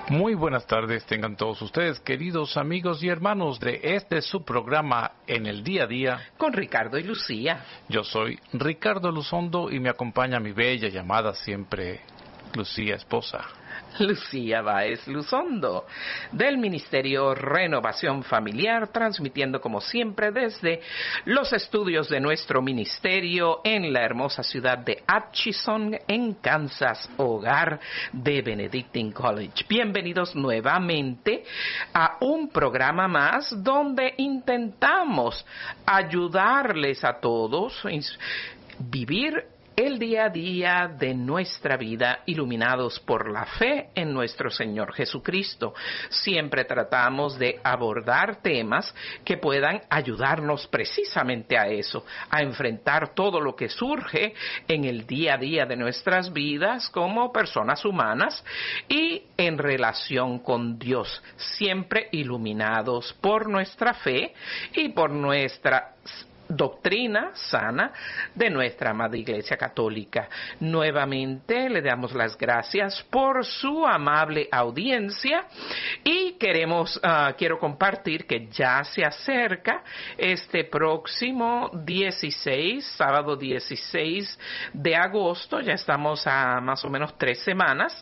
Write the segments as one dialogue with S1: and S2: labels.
S1: Muy buenas tardes tengan todos ustedes, queridos amigos y hermanos de este su programa En el Día a Día.
S2: Con Ricardo y Lucía.
S1: Yo soy Ricardo Luzondo y me acompaña mi bella llamada siempre Lucía esposa.
S2: Lucía Báez Luzondo, del Ministerio Renovación Familiar, transmitiendo como siempre desde los estudios de nuestro ministerio en la hermosa ciudad de Atchison, en Kansas, hogar de Benedictine College. Bienvenidos nuevamente a un programa más donde intentamos ayudarles a todos a vivir el día a día de nuestra vida iluminados por la fe en nuestro Señor Jesucristo. Siempre tratamos de abordar temas que puedan ayudarnos precisamente a eso, a enfrentar todo lo que surge en el día a día de nuestras vidas como personas humanas y en relación con Dios, siempre iluminados por nuestra fe y por nuestra doctrina sana de nuestra amada Iglesia Católica. Nuevamente le damos las gracias por su amable audiencia y quiero compartir que ya se acerca este próximo 16, sábado 16 de agosto, ya estamos a más o menos 3 semanas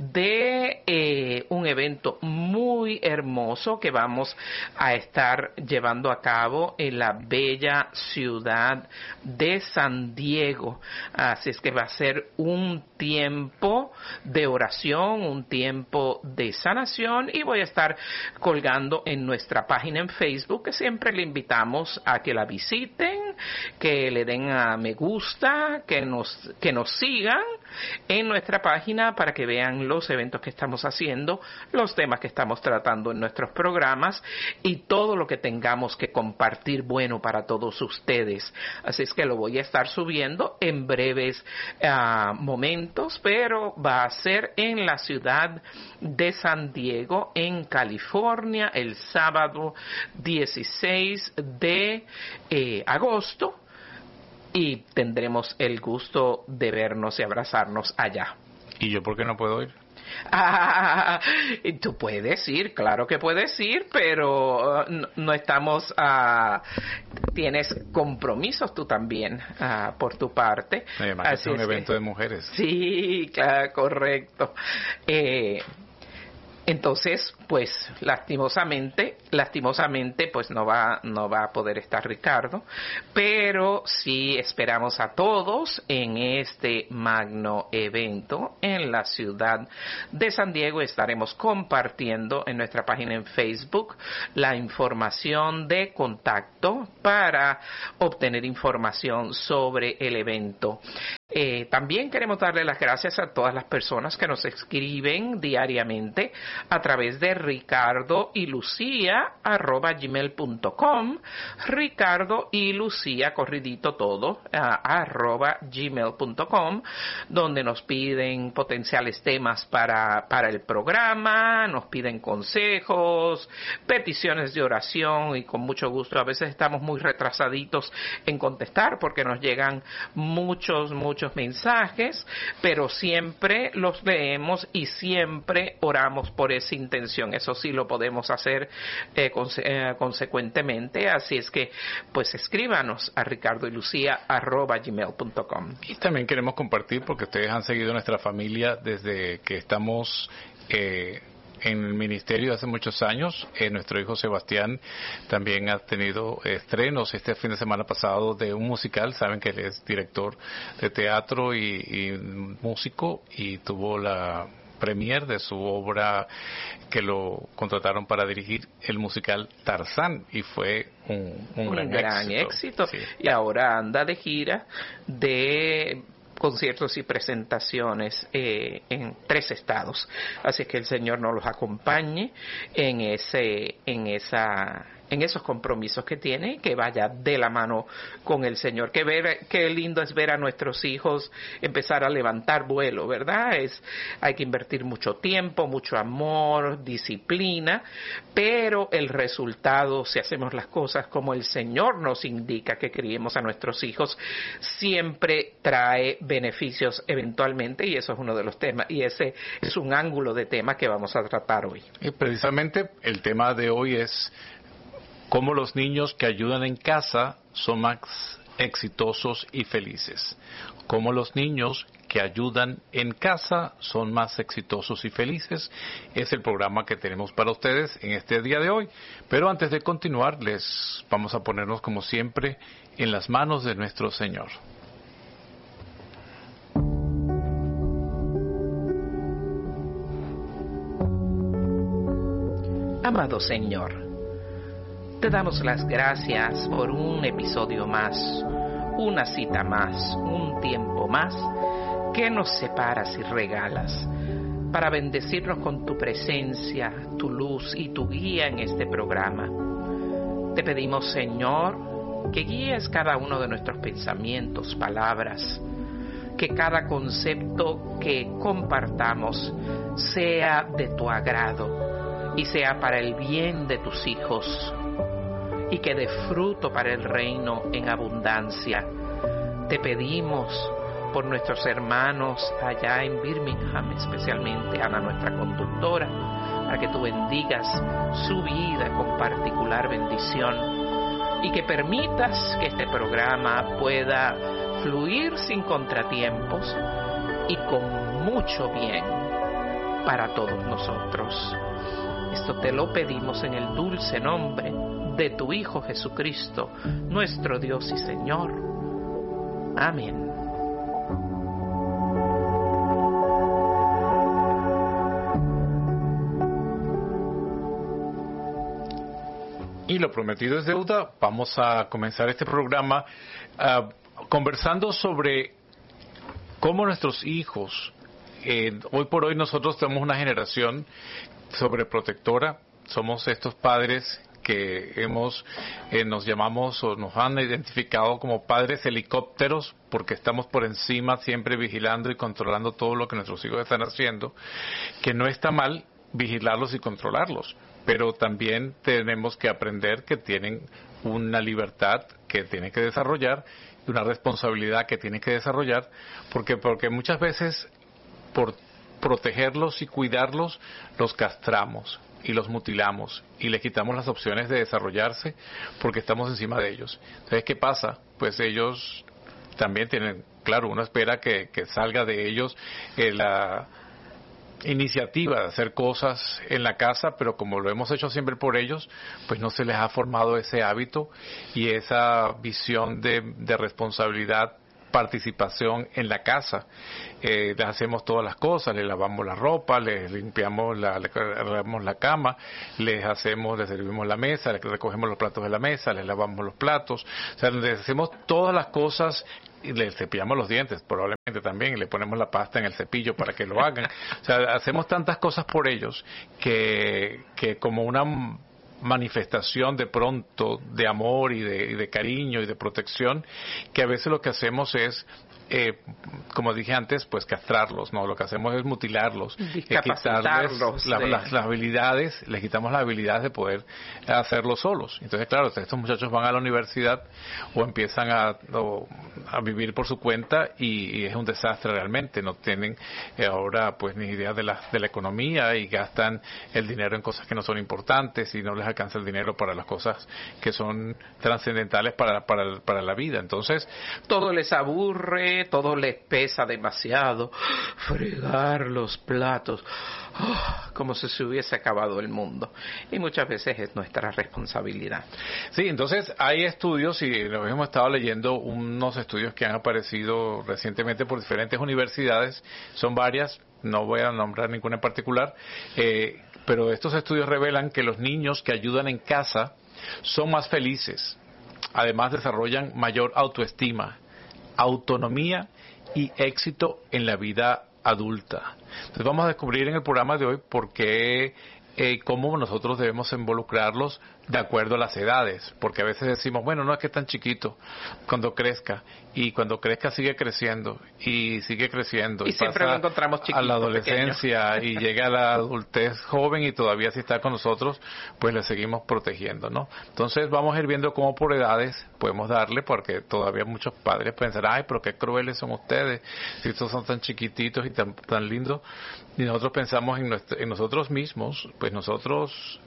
S2: de un evento muy hermoso que vamos a estar llevando a cabo en la bella ciudad de San Diego. Así es que va a ser un tiempo de oración, un tiempo de sanación, y voy a estar colgando en nuestra página en Facebook, que siempre le invitamos a que la visiten, que le den a me gusta, que nos sigan en nuestra página para que vean los eventos que estamos haciendo, los temas que estamos tratando en nuestros programas y todo lo que tengamos que compartir bueno para todos ustedes. Así es que lo voy a estar subiendo en breves momentos, pero va a ser en la ciudad de San Diego, en California, el sábado 16 de agosto, y tendremos el gusto de vernos y abrazarnos allá.
S1: ¿Y yo por qué no puedo ir?
S2: Tú puedes ir, claro que puedes ir, pero no estamos, tienes compromisos tú también por tu parte.
S1: Además, es un evento de mujeres.
S2: Sí, claro, correcto. Entonces, pues, lastimosamente, pues no va a poder estar Ricardo, pero sí esperamos a todos en este magno evento en la ciudad de San Diego. Estaremos compartiendo en nuestra página en Facebook la información de contacto para obtener información sobre el evento. También queremos darle las gracias a todas las personas que nos escriben diariamente a través de Ricardo y Lucía @gmail.com, Ricardo y Lucía corridito todo @gmail.com, donde nos piden potenciales temas para el programa, nos piden consejos, peticiones de oración, y con mucho gusto. A veces estamos muy retrasaditos en contestar porque nos llegan muchos mensajes, pero siempre los leemos y siempre oramos por esa intención. Eso sí lo podemos hacer consecuentemente, así es que pues escríbanos a Ricardo y Lucía @gmail.com.
S1: Y también queremos compartir, porque ustedes han seguido nuestra familia desde que estamos en el ministerio hace muchos años. Nuestro hijo Sebastián también ha tenido estrenos este fin de semana pasado de un musical. Saben que él es director de teatro y músico, y tuvo la premier de su obra, que lo contrataron para dirigir el musical Tarzán, y fue un gran éxito. Sí.
S2: Y ahora anda de gira de conciertos y presentaciones en 3 estados. Así que el Señor nos los acompañe en esa en esos compromisos que tiene, que vaya de la mano con el Señor. Qué lindo es ver a nuestros hijos empezar a levantar vuelo, ¿verdad? Hay que invertir mucho tiempo, mucho amor, disciplina, pero el resultado, si hacemos las cosas como el Señor nos indica que criemos a nuestros hijos, siempre trae beneficios eventualmente, y eso es uno de los temas, y ese es un ángulo de tema que vamos a tratar hoy.
S1: Y precisamente el tema de hoy es cómo los niños que ayudan en casa son más exitosos y felices. Cómo los niños que ayudan en casa son más exitosos y felices. Es el programa que tenemos para ustedes en este día de hoy. Pero antes de continuar, les vamos a ponernos como siempre en las manos de nuestro Señor.
S2: Amado Señor, te damos las gracias por un episodio más, una cita más, un tiempo más que nos separas y regalas para bendecirnos con tu presencia, tu luz y tu guía en este programa. Te pedimos, Señor, que guíes cada uno de nuestros pensamientos, palabras, que cada concepto que compartamos sea de tu agrado y sea para el bien de tus hijos, y que dé fruto para el reino en abundancia. Te pedimos por nuestros hermanos allá en Birmingham, especialmente Ana, nuestra conductora, para que tú bendigas su vida con particular bendición y que permitas que este programa pueda fluir sin contratiempos y con mucho bien para todos nosotros. Esto te lo pedimos en el dulce nombre de tu Hijo Jesucristo, nuestro Dios y Señor. Amén.
S1: Y lo prometido es deuda. Vamos a comenzar este programa conversando sobre cómo nuestros hijos, hoy por hoy nosotros tenemos una generación sobreprotectora. Somos estos padres que nos llamamos o nos han identificado como padres helicópteros, porque estamos por encima siempre vigilando y controlando todo lo que nuestros hijos están haciendo, que no está mal vigilarlos y controlarlos, pero también tenemos que aprender que tienen una libertad que tienen que desarrollar y una responsabilidad que tienen que desarrollar, porque muchas veces por protegerlos y cuidarlos los castramos y los mutilamos y les quitamos las opciones de desarrollarse porque estamos encima de ellos. Entonces, ¿qué pasa? Pues ellos también tienen, claro, uno espera que salga de ellos la iniciativa de hacer cosas en la casa, pero como lo hemos hecho siempre por ellos, pues no se les ha formado ese hábito y esa visión de responsabilidad, participación en la casa. Les hacemos todas las cosas, les lavamos la ropa, les limpiamos lavamos la cama, les servimos la mesa, les recogemos los platos de la mesa, les lavamos los platos, o sea, les hacemos todas las cosas y les cepillamos los dientes probablemente también, y le ponemos la pasta en el cepillo para que lo hagan. O sea, hacemos tantas cosas por ellos que como una manifestación de pronto de amor y de cariño y de protección, que a veces lo que hacemos es como dije antes, pues castrarlos, ¿no? Lo que hacemos es mutilarlos, quitarles las habilidades, les quitamos las habilidades de poder hacerlo solos. Entonces, claro, estos muchachos van a la universidad o empiezan a vivir por su cuenta y es un desastre realmente. No tienen ahora pues ni idea de la economía y gastan el dinero en cosas que no son importantes y no les alcanza el dinero para las cosas que son trascendentales para la vida. Entonces,
S2: todo les aburre, todo les pesa demasiado, fregar los platos, como si se hubiese acabado el mundo, y muchas veces es nuestra responsabilidad.
S1: Sí, entonces hay estudios, y nos hemos estado leyendo unos estudios que han aparecido recientemente por diferentes universidades, son varias, no voy a nombrar ninguna en particular, pero estos estudios revelan que los niños que ayudan en casa son más felices, además desarrollan mayor autoestima, autonomía y éxito en la vida adulta. Entonces vamos a descubrir en el programa de hoy por qué, cómo nosotros debemos involucrarlos de acuerdo a las edades, porque a veces decimos, bueno, no es que es tan chiquito, cuando crezca, y cuando crezca sigue creciendo, y sigue creciendo,
S2: y siempre
S1: pasa
S2: lo encontramos chiquito,
S1: a la adolescencia, pequeño. Y llega a la adultez joven, y todavía si está con nosotros, pues le seguimos protegiendo, ¿no? Entonces vamos a ir viendo cómo por edades podemos darle, porque todavía muchos padres pensarán, ay, pero qué crueles son ustedes, si estos son tan chiquititos y tan lindos, y nosotros pensamos en nosotros mismos, pues nosotros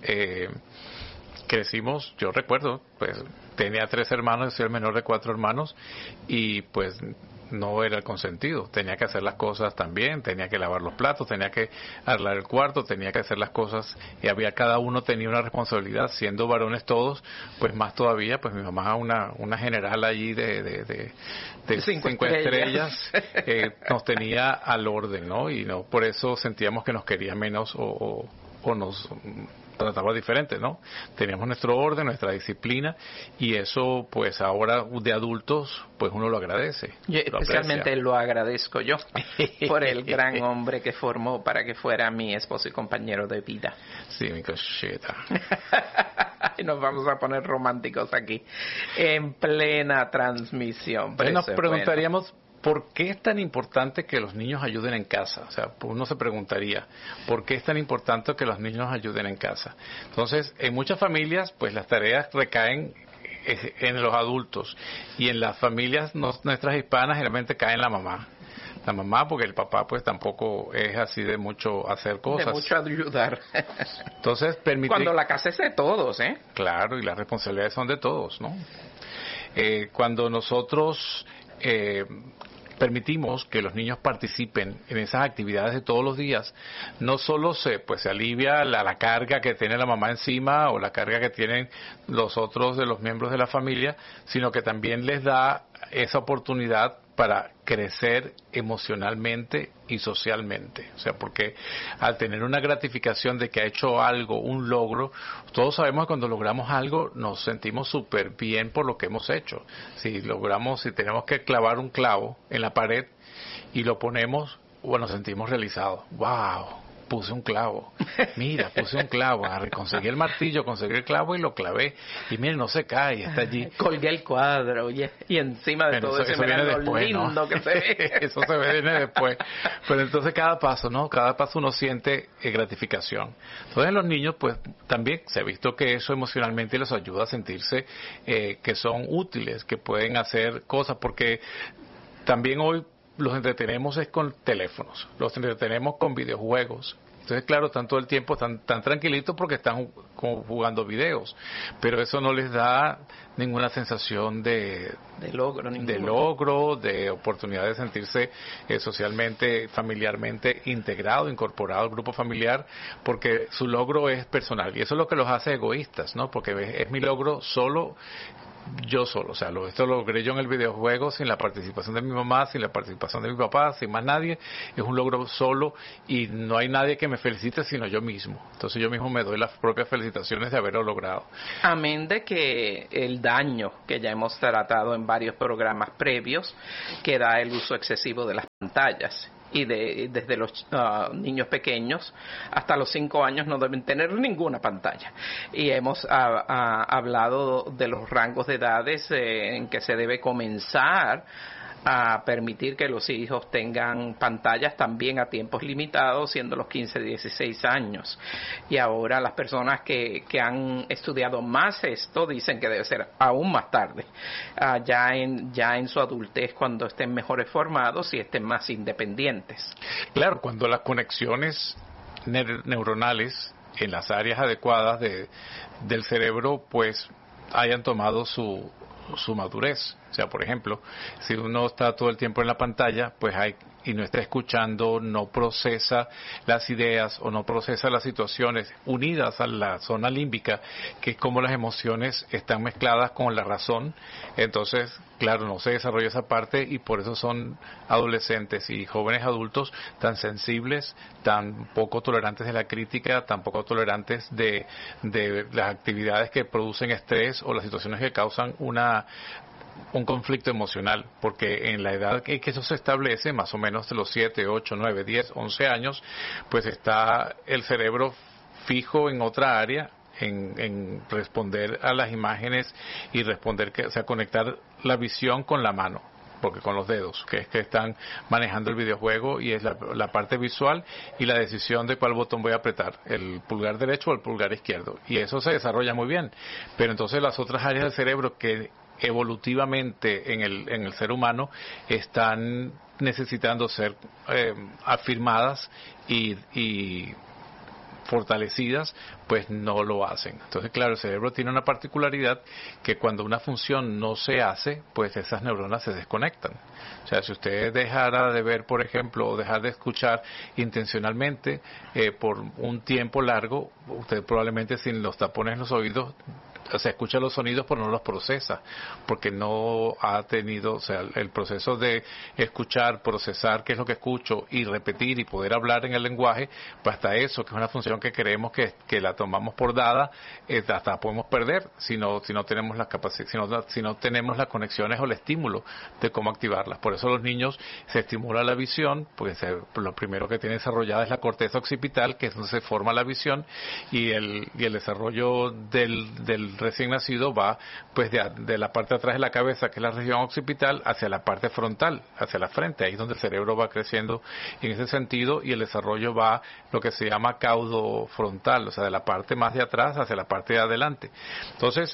S1: crecimos, yo recuerdo, pues tenía 3 hermanos, soy el menor de 4 hermanos, y pues no era el consentido, tenía que hacer las cosas también, tenía que lavar los platos, tenía que arreglar el cuarto, tenía que hacer las cosas, y cada uno tenía una responsabilidad, siendo varones todos, pues más todavía, pues mi mamá, una general allí de 5 estrellas, nos tenía al orden, ¿no? Y no por eso sentíamos que nos quería menos o nos trataba diferente, ¿no? Teníamos nuestro orden, nuestra disciplina, y eso pues ahora de adultos pues uno lo agradece.
S2: Yo especialmente lo agradezco yo por el gran hombre que formó para que fuera mi esposo y compañero de vida.
S1: Sí, mi cosita.
S2: Y nos vamos a poner románticos aquí en plena transmisión.
S1: Pues nos preguntaríamos, ¿por qué es tan importante que los niños ayuden en casa? O sea, uno se preguntaría, ¿por qué es tan importante que los niños ayuden en casa? Entonces, en muchas familias, pues las tareas recaen en los adultos, y en las familias nuestras hispanas generalmente cae en la mamá, porque el papá pues tampoco es así de mucho hacer cosas.
S2: De mucho ayudar.
S1: Entonces,
S2: cuando la casa es de todos, ¿eh?
S1: Claro, y las responsabilidades son de todos, ¿no? Cuando nosotros permitimos que los niños participen en esas actividades de todos los días, no solo se alivia la carga que tiene la mamá encima o la carga que tienen los otros de los miembros de la familia, sino que también les da esa oportunidad para crecer emocionalmente y socialmente. O sea, porque al tener una gratificación de que ha hecho algo, un logro, todos sabemos que cuando logramos algo nos sentimos súper bien por lo que hemos hecho. Si tenemos que clavar un clavo en la pared y lo ponemos, bueno, nos sentimos realizados. ¡Wow! Puse un clavo. Mira, puse un clavo. Conseguí el martillo, conseguí el clavo y lo clavé. Y mire, no se cae, está allí.
S2: Colgué el cuadro y encima de todo eso
S1: viene
S2: lo
S1: después,
S2: lindo, ¿no? Que se ve.
S1: Eso viene después. Pero entonces cada paso uno siente gratificación. Entonces en los niños, pues también se ha visto que eso emocionalmente les ayuda a sentirse que son útiles, que pueden hacer cosas, porque también hoy los entretenemos es con teléfonos, los entretenemos con videojuegos. Entonces, claro, están todo el tiempo tan tranquilitos porque están jugando videos, pero eso no les da ninguna sensación de logro, de oportunidad de sentirse socialmente, familiarmente integrado, incorporado al grupo familiar, porque su logro es personal, y eso es lo que los hace egoístas, ¿no? Porque es mi logro yo solo, o sea, esto lo logré yo en el videojuego sin la participación de mi mamá, sin la participación de mi papá, sin más nadie, es un logro solo y no hay nadie que me felicite sino yo mismo. Entonces yo mismo me doy las propias felicitaciones de haberlo logrado.
S2: Amén de que el daño que ya hemos tratado en varios programas previos, que da el uso excesivo de las pantallas. Y desde los niños pequeños hasta los 5 años no deben tener ninguna pantalla. Y hemos hablado de los rangos de edades en que se debe comenzar a permitir que los hijos tengan pantallas también a tiempos limitados, siendo los 15, 16 años. Y ahora las personas que han estudiado más esto dicen que debe ser aún más tarde, ya en su adultez, cuando estén mejores formados y estén más independientes.
S1: Claro, cuando las conexiones neuronales en las áreas adecuadas del cerebro pues hayan tomado su madurez. O sea, por ejemplo, si uno está todo el tiempo en la pantalla, pues y no está escuchando, no procesa las ideas o no procesa las situaciones unidas a la zona límbica, que es como las emociones están mezcladas con la razón. Entonces, claro, no se desarrolla esa parte y por eso son adolescentes y jóvenes adultos tan sensibles, tan poco tolerantes de la crítica, tan poco tolerantes de las actividades que producen estrés o las situaciones que causan un conflicto emocional, porque en la edad que eso se establece, más o menos de los 7, 8, 9, 10, 11 años, pues está el cerebro fijo en otra área, en responder a las imágenes y responder, o sea, conectar la visión con la mano, porque con los dedos, que es que están manejando el videojuego, y es la parte visual y la decisión de cuál botón voy a apretar, el pulgar derecho o el pulgar izquierdo, y eso se desarrolla muy bien. Pero entonces las otras áreas del cerebro que evolutivamente en el ser humano están necesitando ser afirmadas y fortalecidas, pues no lo hacen. Entonces, claro, el cerebro tiene una particularidad que cuando una función no se hace, pues esas neuronas se desconectan. O sea, si usted dejara de ver, por ejemplo, o dejar de escuchar intencionalmente por un tiempo largo, usted probablemente sin los tapones en los oídos, o sea, escucha los sonidos pero no los procesa, porque no ha tenido, o sea, el proceso de escuchar, procesar qué es lo que escucho y repetir y poder hablar en el lenguaje, pues hasta eso, que es una función que creemos que la tomamos por dada, hasta podemos perder si no tenemos la capacidad, si no tenemos las conexiones o el estímulo de cómo activarlas. Por eso los niños se estimula la visión, porque lo primero que tiene desarrollada es la corteza occipital, que es donde se forma la visión, y el desarrollo del recién nacido va pues de la parte de atrás de la cabeza, que es la región occipital, hacia la parte frontal, hacia la frente, ahí es donde el cerebro va creciendo en ese sentido, y el desarrollo va lo que se llama caudo frontal, o sea, de la parte más de atrás hacia la parte de adelante. Entonces,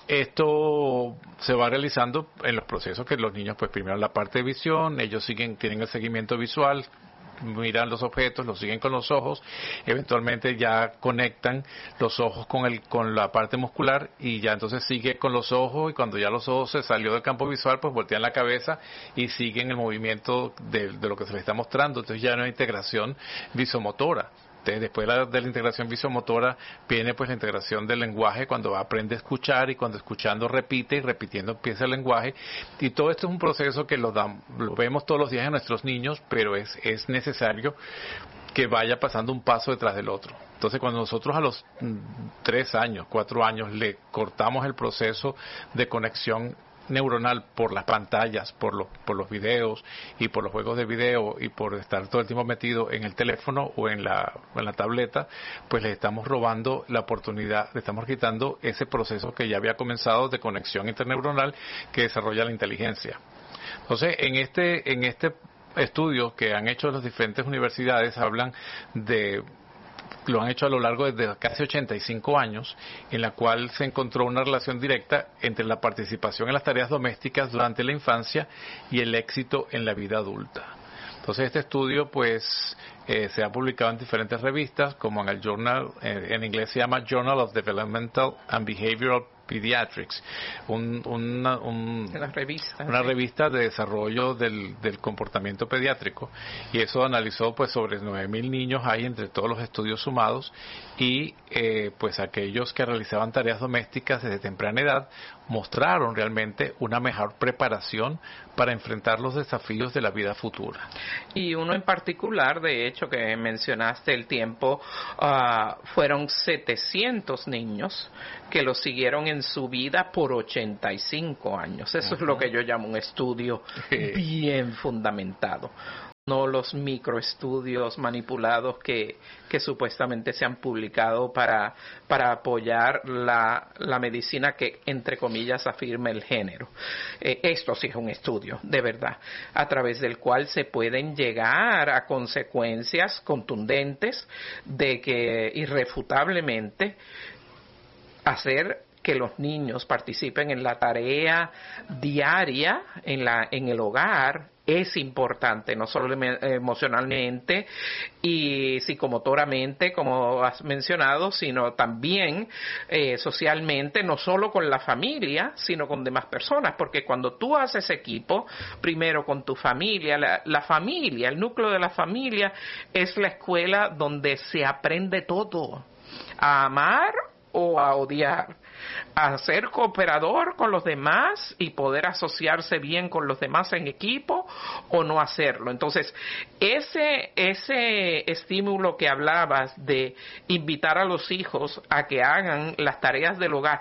S1: esto se va realizando en los procesos que los niños, pues primero la parte de visión, ellos tienen el seguimiento visual, miran los objetos, los siguen con los ojos, eventualmente ya conectan los ojos con la parte muscular, y ya entonces sigue con los ojos, y cuando ya los ojos se salió del campo visual, pues voltean la cabeza y siguen el movimiento de lo que se les está mostrando. Entonces ya no hay integración visomotora. Después de la integración visomotora viene pues la integración del lenguaje, cuando aprende a escuchar, y cuando escuchando repite, y repitiendo empieza el lenguaje, y todo esto es un proceso que lo vemos todos los días en nuestros niños, pero es necesario que vaya pasando un paso detrás del otro. Entonces, cuando nosotros a los 3 años, 4 años le cortamos el proceso de conexión neuronal por las pantallas, por los videos y por los juegos de video, y por estar todo el tiempo metido en el teléfono o en la tableta, pues le estamos robando la oportunidad, le estamos quitando ese proceso que ya había comenzado de conexión interneuronal que desarrolla la inteligencia. Entonces, en este estudio que han hecho las diferentes universidades, lo han hecho a lo largo de casi 85 años, en la cual se encontró una relación directa entre la participación en las tareas domésticas durante la infancia y el éxito en la vida adulta. Entonces, este estudio pues se ha publicado en diferentes revistas, como en el journal, en inglés se llama Journal of Developmental and Behavioral Pediatrics, una revista de desarrollo del comportamiento pediátrico, y eso analizó pues sobre 9,000 niños hay entre todos los estudios sumados, y pues aquellos que realizaban tareas domésticas desde temprana edad mostraron realmente una mejor preparación para enfrentar los desafíos de la vida futura.
S2: Y uno en particular, de hecho, que mencionaste el tiempo, fueron 700 niños que lo siguieron en su vida por 85 años. Eso es lo que yo llamo un estudio bien fundamentado. No los microestudios manipulados que supuestamente se han publicado para apoyar la medicina que, entre comillas, afirma el género. Esto sí es un estudio, de verdad, a través del cual se pueden llegar a consecuencias contundentes de que irrefutablemente hacer que los niños participen en la tarea diaria en el hogar es importante, no solo emocionalmente y psicomotoramente, como has mencionado, sino también socialmente, no solo con la familia, sino con demás personas, porque cuando tú haces equipo, primero con tu familia, la familia, el núcleo de la familia es la escuela donde se aprende todo, a amar o a odiar, a ser cooperador con los demás y poder asociarse bien con los demás en equipo o no hacerlo. Entonces, ese estímulo que hablabas de invitar a los hijos a que hagan las tareas del hogar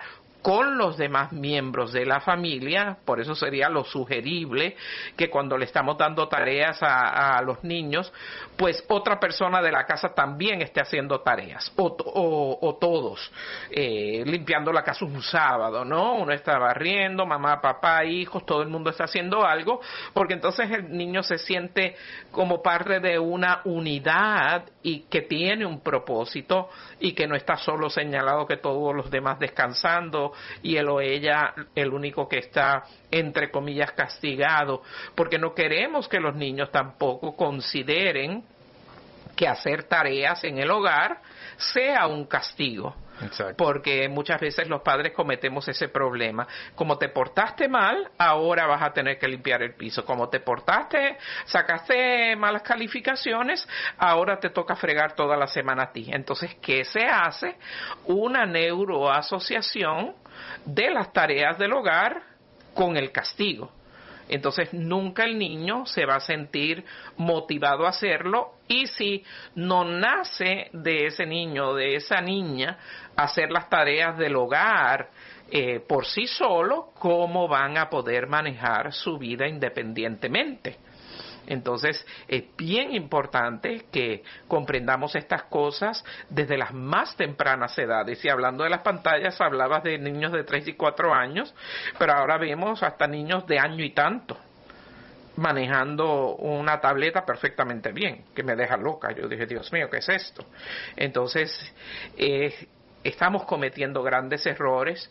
S2: con los demás miembros de la familia. Por eso sería lo sugerible que cuando le estamos dando tareas a los niños, pues otra persona de la casa también esté haciendo tareas, o todos, limpiando la casa un sábado, ¿no? Uno está barriendo, mamá, papá, hijos, todo el mundo está haciendo algo, porque entonces el niño se siente como parte de una unidad y que tiene un propósito y que no está solo señalado que todos los demás descansando y él o ella el único que está entre comillas castigado, porque no queremos que los niños tampoco consideren que hacer tareas en el hogar sea un castigo.
S1: Exacto.
S2: Porque muchas veces los padres cometemos ese problema. Como te portaste mal, ahora vas a tener que limpiar el piso. Como te portaste, sacaste malas calificaciones, ahora te toca fregar toda la semana a ti. Entonces, ¿qué se hace? Una neuroasociación de las tareas del hogar con el castigo. Entonces nunca el niño se va a sentir motivado a hacerlo, y si no nace de ese niño o de esa niña hacer las tareas del hogar por sí solo, ¿cómo van a poder manejar su vida independientemente? Entonces es bien importante que comprendamos estas cosas desde las más tempranas edades. Y hablando de las pantallas, hablabas de niños de 3 y 4 años, pero ahora vemos hasta niños de año y tanto manejando una tableta perfectamente bien, que me deja loca. Yo dije, Dios mío, ¿qué es esto? Entonces estamos cometiendo grandes errores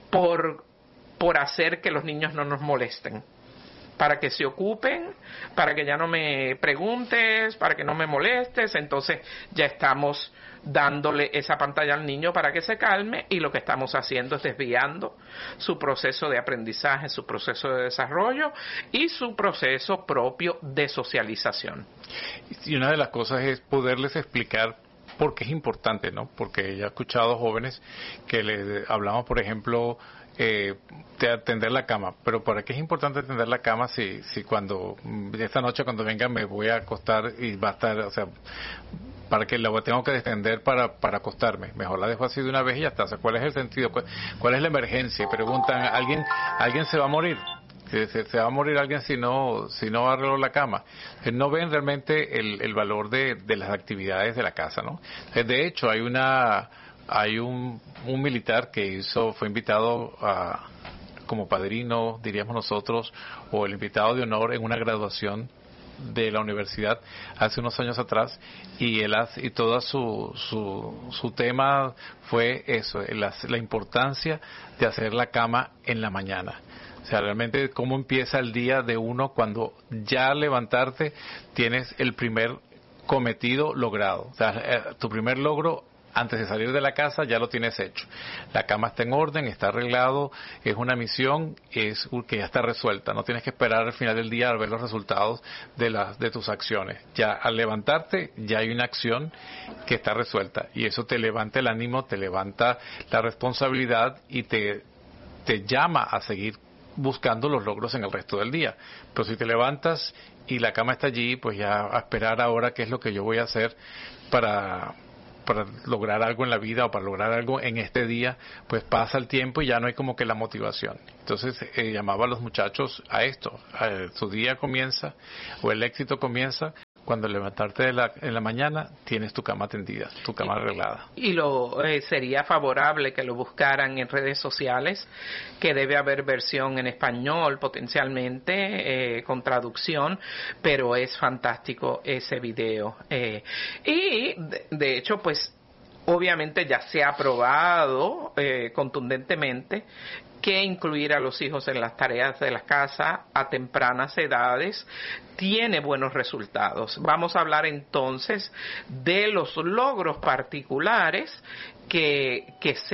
S2: por hacer que los niños no nos molesten, para que se ocupen, para que ya no me preguntes, para que no me molestes. Entonces ya estamos dándole esa pantalla al niño para que se calme, y lo que estamos haciendo es desviando su proceso de aprendizaje, su proceso de desarrollo y su proceso propio de socialización.
S1: Y una de las cosas es poderles explicar por qué es importante, ¿no? Porque ya he escuchado jóvenes que les hablamos, por ejemplo, de atender la cama, pero ¿para qué es importante atender la cama si cuando esta noche cuando venga me voy a acostar y va a estar, o sea, para que la tengo que extender para acostarme? Mejor la dejo así de una vez y ya está. O sea, ¿cuál es el sentido? ¿Cuál es la emergencia? Y preguntan, ¿alguien se va a morir? Se va a morir alguien si no arreglo la cama. No ven realmente el valor de las actividades de la casa, ¿no? De hecho, hay un militar que fue invitado como padrino, diríamos nosotros, o el invitado de honor en una graduación de la universidad hace unos años atrás, y todo su tema fue eso, la importancia de hacer la cama en la mañana. O sea, realmente cómo empieza el día de uno cuando ya al levantarte tienes el primer cometido logrado. O sea, tu primer logro antes de salir de la casa ya lo tienes hecho. La cama está en orden, está arreglado, es una misión que ya está resuelta. No tienes que esperar al final del día a ver los resultados de tus acciones. Ya al levantarte ya hay una acción que está resuelta, y eso te levanta el ánimo, te levanta la responsabilidad y te llama a seguir buscando los logros en el resto del día. Pero si te levantas y la cama está allí, pues ya a esperar ahora qué es lo que yo voy a hacer para lograr algo en la vida o para lograr algo en este día, pues pasa el tiempo y ya no hay como que la motivación. Entonces llamaba a los muchachos a esto, su día comienza o el éxito comienza cuando levantarte en la mañana tienes tu cama tendida, tu cama arreglada.
S2: Y sería favorable que lo buscaran en redes sociales, que debe haber versión en español potencialmente, con traducción, pero es fantástico ese video. Y de hecho, pues obviamente ya se ha aprobado contundentemente que incluir a los hijos en las tareas de la casa a tempranas edades tiene buenos resultados. Vamos a hablar entonces de los logros particulares que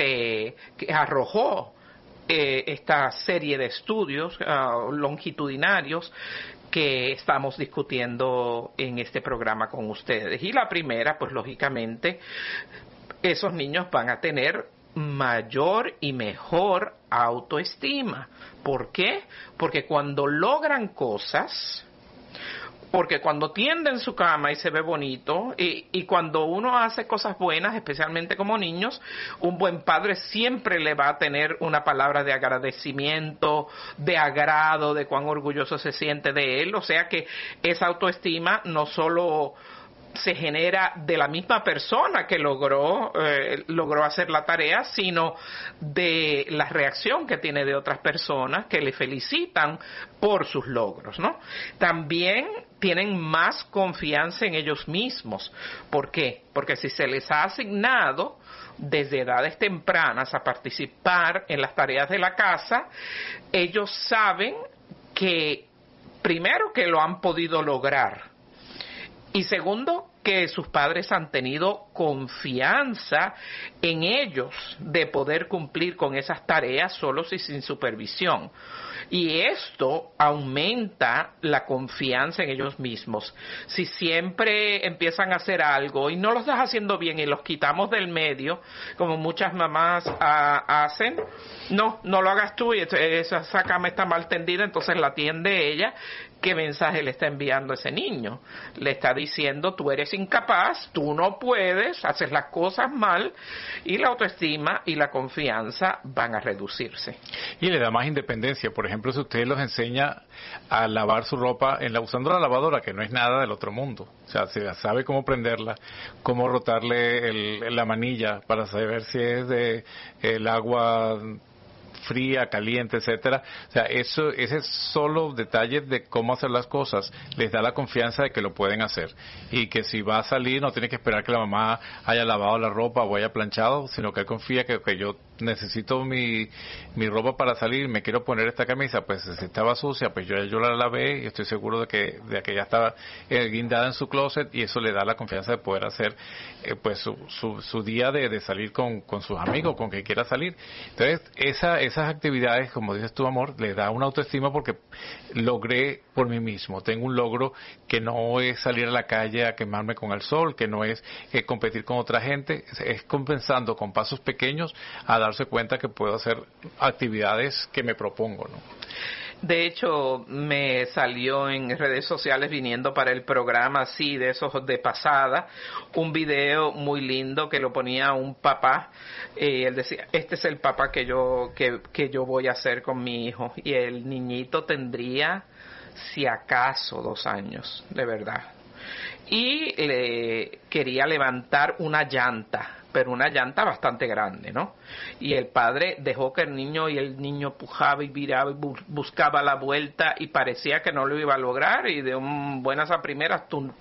S2: arrojó esta serie de estudios longitudinarios que estamos discutiendo en este programa con ustedes. Y la primera, pues lógicamente, esos niños van a tener mayor y mejor autoestima. ¿Por qué? Porque cuando logran cosas, Porque cuando tiende en su cama y se ve bonito, y cuando uno hace cosas buenas, especialmente como niños, un buen padre siempre le va a tener una palabra de agradecimiento, de agrado, de cuán orgulloso se siente de él. O sea que esa autoestima no solo se genera de la misma persona que logró hacer la tarea, sino de la reacción que tiene de otras personas que le felicitan por sus logros, ¿no? También tienen más confianza en ellos mismos. ¿Por qué? Porque si se les ha asignado desde edades tempranas a participar en las tareas de la casa, ellos saben que, primero, que lo han podido lograr, y segundo, que sus padres han tenido confianza en ellos de poder cumplir con esas tareas solos y sin supervisión. Y esto aumenta la confianza en ellos mismos. Si siempre empiezan a hacer algo y no lo estás haciendo bien y los quitamos del medio, como muchas mamás hacen, no lo hagas tú, y esa cama está mal tendida, entonces la atiende ella. ¿Qué mensaje le está enviando a ese niño? Le está diciendo: tú eres incapaz, tú no puedes, haces las cosas mal, y la autoestima y la confianza van a reducirse.
S1: Y le da más independencia. Por ejemplo, si usted los enseña a lavar su ropa usando la lavadora, que no es nada del otro mundo. O sea, se sabe cómo prenderla, cómo rotarle la manilla para saber si es de el agua fría, caliente, etcétera. O sea, ese solo detalle de cómo hacer las cosas les da la confianza de que lo pueden hacer, y que si va a salir no tiene que esperar que la mamá haya lavado la ropa o haya planchado, sino que él confía que yo necesito mi ropa para salir, me quiero poner esta camisa, pues si estaba sucia, pues yo la lavé y estoy seguro de que ya estaba guindada en su closet, y eso le da la confianza de poder hacer pues su día de salir con sus amigos, con quien quiera salir. Entonces esas actividades, como dices tú, amor, le da una autoestima porque logré por mí mismo, tengo un logro que no es salir a la calle a quemarme con el sol, que no es competir con otra gente, es compensando con pasos pequeños a darse cuenta que puedo hacer actividades que me propongo, ¿no?
S2: De hecho, me salió en redes sociales, viniendo para el programa así de esos de pasada, un video muy lindo que lo ponía un papá. Él decía: este es el papá que yo voy a hacer con mi hijo. Y el niñito tendría, si acaso, 2 años, de verdad. Y le quería levantar una llanta, pero una llanta bastante grande, ¿no? Y el padre dejó que el niño pujaba y viraba y buscaba la vuelta, y parecía que no lo iba a lograr, y de buenas a primeras, tum,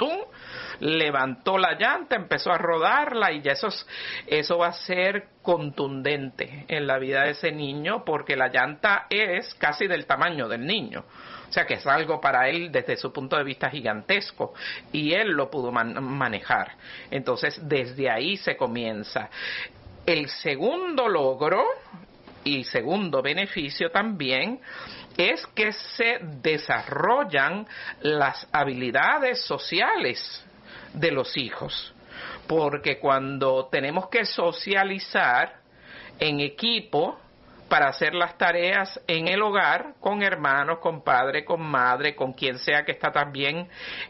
S2: levantó la llanta, empezó a rodarla, y ya eso va a ser contundente en la vida de ese niño, porque la llanta es casi del tamaño del niño. O sea que es algo para él desde su punto de vista gigantesco, y él lo pudo manejar. Entonces desde ahí se comienza. El segundo logro y segundo beneficio también es que se desarrollan las habilidades sociales de los hijos, porque cuando tenemos que socializar en equipo para hacer las tareas en el hogar, con hermanos, con padre, con madre, con quien sea que está también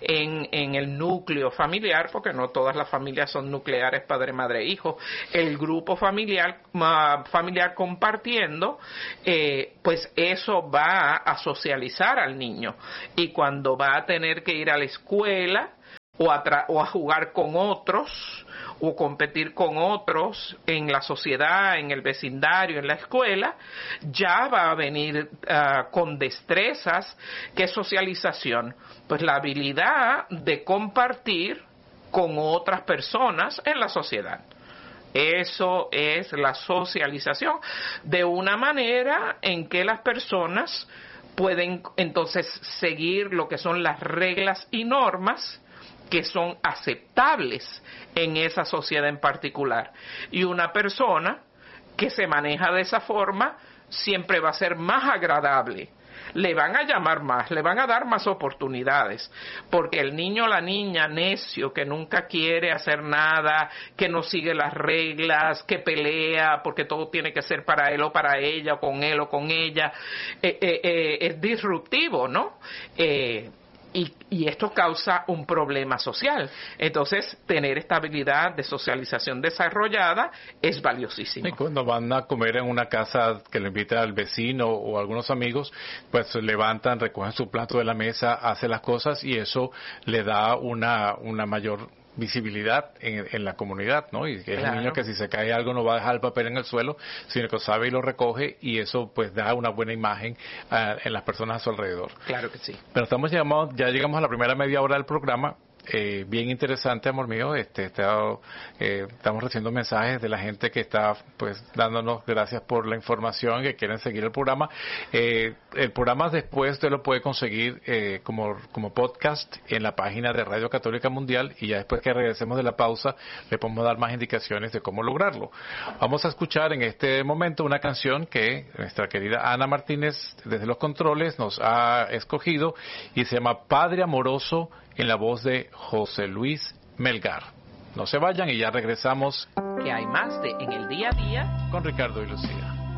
S2: en el núcleo familiar, porque no todas las familias son nucleares, padre, madre, hijo, el grupo familiar compartiendo, pues eso va a socializar al niño, y cuando va a tener que ir a la escuela o a jugar con otros, o competir con otros en la sociedad, en el vecindario, en la escuela, ya va a venir con destrezas. ¿Qué socialización? Pues la habilidad de compartir con otras personas en la sociedad. Eso es la socialización, de una manera en que las personas pueden entonces seguir lo que son las reglas y normas que son aceptables en esa sociedad en particular. Y una persona que se maneja de esa forma siempre va a ser más agradable. Le van a llamar más, le van a dar más oportunidades, porque el niño o la niña necio que nunca quiere hacer nada, que no sigue las reglas, que pelea porque todo tiene que ser para él o para ella, o con él o con ella, es disruptivo, ¿no? Y esto causa un problema social. Entonces, tener esta habilidad de socialización desarrollada es valiosísimo.
S1: Y cuando van a comer en una casa que le invita al vecino o algunos amigos, pues se levantan, recogen su plato de la mesa, hacen las cosas y eso le da una mayor visibilidad en la comunidad, ¿no? Y que es un niño que si se cae algo no va a dejar el papel en el suelo, sino que lo sabe y lo recoge, y eso pues da una buena imagen en las personas a su alrededor.
S2: Claro que sí.
S1: Pero ya llegamos a la primera media hora del programa. Bien interesante, amor mío. Estamos recibiendo mensajes de la gente que está pues dándonos gracias por la información, que quieren seguir el programa. El programa después usted lo puede conseguir como podcast en la página de Radio Católica Mundial, y ya después que regresemos de la pausa le podemos dar más indicaciones de cómo lograrlo. Vamos a escuchar en este momento una canción que nuestra querida Ana Martínez desde los controles nos ha escogido y se llama Padre Amoroso, en la voz de José Luis Melgar. No se vayan y ya regresamos.
S2: Que hay más de En el Día a Día
S1: con Ricardo y Lucía.